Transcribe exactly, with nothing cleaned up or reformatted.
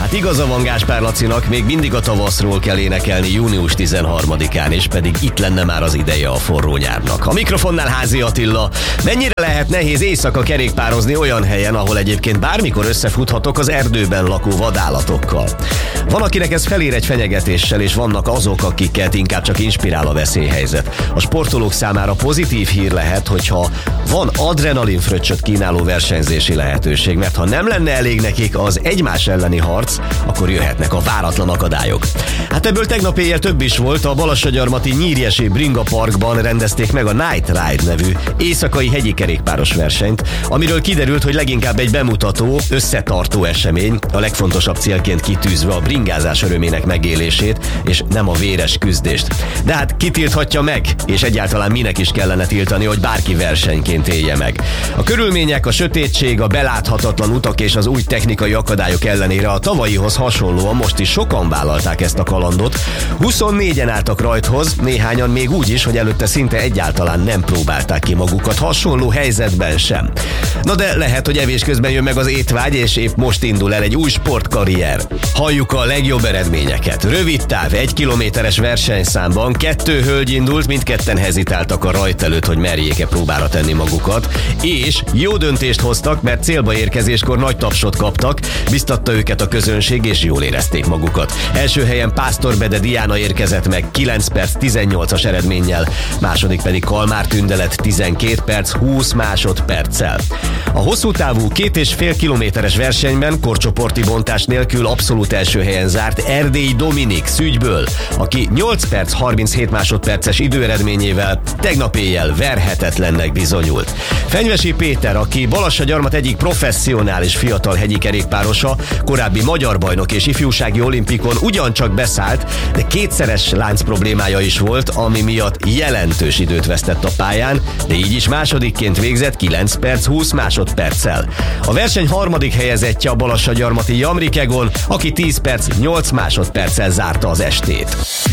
Hát igaza van Gáspár Lacinak, még mindig a tavaszról kell énekelni június tizenharmadikán, és pedig itt lenne már az ideje a forró nyárnak. A mikrofonnál Házi Attila. Mennyire lehet nehéz éjszaka kerékpározni olyan helyen, ahol egyébként bármikor összefuthatok az erdőben lakó vadállatokkal? Van, akinek ez felér egy fenyegetéssel, és vannak azok, akiket inkább csak inspirál a veszélyhelyzet. A sportolók számára pozitív hír lehet, hogyha van adrenalinfröccsöt kínáló versenyzési lehetőség, mert ha nem lenne elég nekik az egymás elleni harc, akkor jöhetnek a váratlan akadályok. Hát ebből tegnap éjjel több is volt. A Balassagyarmati Nyírjesi Bringa Parkban rendezték meg a Night Ride nevű éjszakai hegyi kerékpáros versenyt, amiről kiderült, hogy leginkább egy bemutató, összetartó esemény, a legfontosabb célként kitűzve a bringázás örömének megélését, és nem a véres küzdést. De hát ki tilthatja meg, és egyáltalán minek is kellene tiltani, hogy bárki versenyként élje meg. A körülmények, a sötétség, a beláthatatlan utak és az új technikai akadályok ellenére a tavalyihoz hasonlóan most is sokan vállalták ezt a kalandot. huszonnégyen álltak rajthoz, néhányan még úgy is, hogy előtte szinte egyáltalán nem próbálták ki magukat, hasonló helyzetben sem. Na de lehet, hogy evés közben jön meg az étvágy, és épp most indul el egy új sportkarrier. Halljuk a legjobb eredményeket. Rövid táv, egy kilométeres versenyszámban kettő hölgy indult, mindketten hezitáltak a rajt előtt, hogy merjék-e próbára tenni magukat, és jó döntést hoztak, mert célba érkezéskor nagy tapsot kaptak, biztatta őket a közönség, és jól érezték magukat. Első helyen Pásztor Bede Diana érkezett meg kilenc perc tizennyolcas eredménnyel, második pedig Kalmár Tündelet tizenkét perc húsz másodperccel. A hosszú távú két és fél kilométeres versenyben korcsoporti bontás nélkül abszolút első helyen zárt Erdélyi Dominik Szügyből, aki nyolc perc harminchét másodperces időeredményével tegnap éjjel verhetetlennek bizonyult. Fenyvesi Péter, aki Balassagyarmat egyik professzionális fiatal hegyi kerékpárosa, korábbi magyar bajnok és ifjúsági olimpikon ugyancsak beszállt, de kétszeres lánc problémája is volt, ami miatt jelentős időt vesztett a pályán, de így is másodikként végzett kilenc perc húsz másodperccel. A verseny harmadik helyezettje a Balassagyarmati Jamrik Egon, aki tíz perc nyolc másodperccel zárta az estét.